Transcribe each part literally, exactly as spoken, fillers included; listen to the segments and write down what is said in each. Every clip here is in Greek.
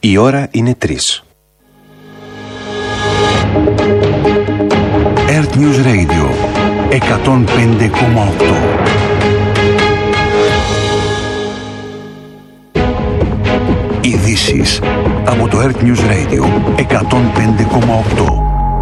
Η ώρα είναι τρεις. Earth News Radio εκατόν πέντε κόμμα οκτώ. Ειδήσεις από το Earth News Radio εκατόν πέντε κόμμα οκτώ.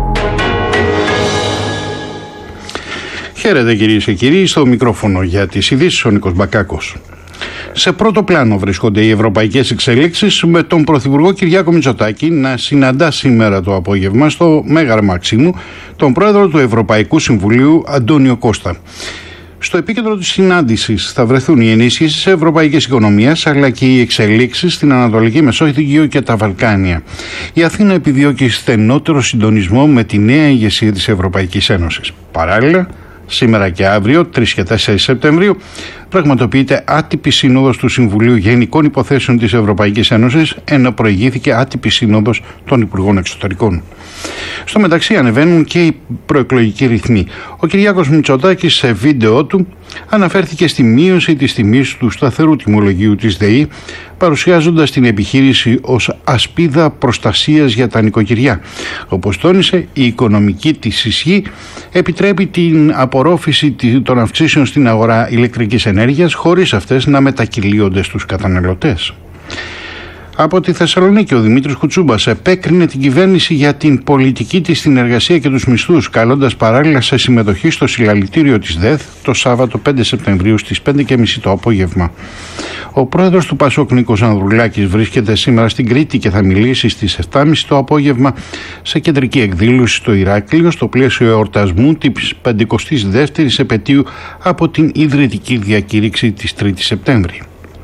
Χαίρετε κυρίες και κύριοι, στο μικρόφωνο για τις ειδήσεις ο Νίκος Μπακάκος. Σε πρώτο πλάνο βρίσκονται οι ευρωπαϊκές εξελίξεις, με τον Πρωθυπουργό Κυριάκο Μητσοτάκη να συναντά σήμερα το απόγευμα στο Μέγαρο Μαξίμου τον πρόεδρο του Ευρωπαϊκού Συμβουλίου Αντώνιο Κώστα. Στο επίκεντρο της συνάντησης θα βρεθούν οι ενίσχυσεις της ευρωπαϊκής οικονομίας, αλλά και οι εξελίξεις στην Ανατολική Μεσόγειο και τα Βαλκάνια. Η Αθήνα επιδιώκει στενότερο συντονισμό με τη νέα ηγεσία της Ευρωπαϊκής Ένωσης. Παράλληλα, σήμερα και αύριο, τρεις και τέσσερις Σεπτεμβρίου, πραγματοποιείται άτυπη σύνοδος του Συμβουλίου Γενικών Υποθέσεων της Ευρωπαϊκής Ένωσης, ενώ προηγήθηκε άτυπη σύνοδος των Υπουργών Εξωτερικών. Στο μεταξύ ανεβαίνουν και οι προεκλογικοί ρυθμοί. Ο Κυριάκος Μητσοτάκης σε βίντεο του αναφέρθηκε στη μείωση της τιμής του σταθερού τιμολογίου της ΔΕΗ, παρουσιάζοντας την επιχείρηση ως ασπίδα προστασίας για τα νοικοκυριά. Όπως τόνισε, η οικονομική της ισχύ επιτρέπει την απορρόφηση των αυξήσεων στην αγορά ηλεκτρικής ενέργειας, χωρίς αυτές να μετακυλίονται στους καταναλωτές. Από τη Θεσσαλονίκη, ο Δημήτρης Κουτσούμπας επέκρινε την κυβέρνηση για την πολιτική της στην εργασία και τους μισθούς, καλώντας παράλληλα σε συμμετοχή στο συλλαλητήριο της ΔΕΘ το Σάββατο πέντε Σεπτεμβρίου στις πέντε και μισή το απόγευμα. Ο πρόεδρος του Πασόκ, Νίκος Ανδρουλάκης, βρίσκεται σήμερα στην Κρήτη και θα μιλήσει στις επτά και μισή το απόγευμα σε κεντρική εκδήλωση στο Ηράκλειο, στο πλαίσιο εορτασμού της πενηκοστής δεύτερης επετείου από την ιδρυτική διακήρυξη της τρίτης Σεπτέμβρη.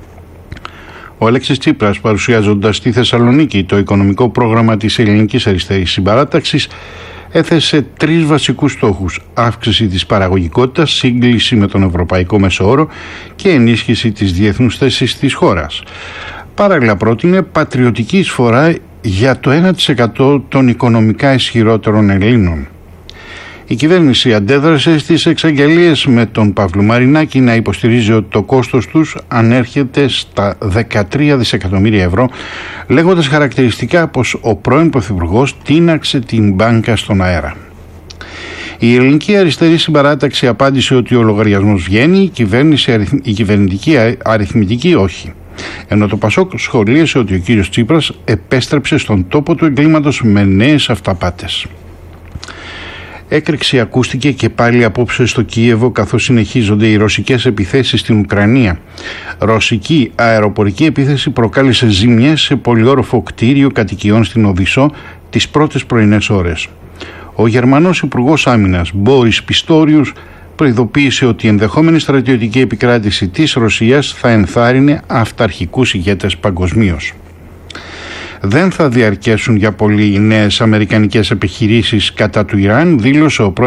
Ο Αλέξης Τσίπρας, παρουσιάζοντας στη Θεσσαλονίκη το οικονομικό πρόγραμμα της Ελληνικής Αριστερής Συμπαράταξης, έθεσε τρεις βασικούς στόχους: αύξηση της παραγωγικότητας, σύγκληση με τον ευρωπαϊκό μεσόωρο και ενίσχυση της διεθνούς θέσης της χώρας. Παράλληλα, πρότεινε πατριωτική εισφορά για το ένα τοις εκατό των οικονομικά ισχυρότερων Ελλήνων. Η κυβέρνηση αντέδρασε στις εξαγγελίες με τον Παύλο Μαρινάκη να υποστηρίζει ότι το κόστος τους ανέρχεται στα δεκατρία δισεκατομμύρια ευρώ, λέγοντας χαρακτηριστικά πως ο πρώην Πρωθυπουργός τίναξε την μπάνκα στον αέρα. Η Ελληνική Αριστερή Συμπαράταξη απάντησε ότι ο λογαριασμός βγαίνει, η, κυβέρνηση, η κυβερνητική αριθμητική όχι. Ενώ το Πασόκ σχολίασε ότι ο κύριος Τσίπρας επέστρεψε στον τόπο του εγκλήματος με νέες αυταπάτες. Έκρηξη ακούστηκε και πάλι απόψε στο Κίεβο, καθώς συνεχίζονται οι ρωσικές επιθέσεις στην Ουκρανία. Ρωσική αεροπορική επίθεση προκάλεσε ζημιές σε πολυόροφο κτίριο κατοικιών στην Οδυσσό τις πρώτες πρωινές ώρες. Ο Γερμανός Υπουργός Άμυνας Μπόρις Πιστόριους προειδοποίησε ότι η ενδεχόμενη στρατιωτική επικράτηση της Ρωσίας θα ενθάρρυνε αυταρχικούς ηγέτες παγκοσμίως. Δεν θα διαρκέσουν για πολύ οι νέες αμερικανικές επιχειρήσεις κατά του Ιράν, δήλωσε ο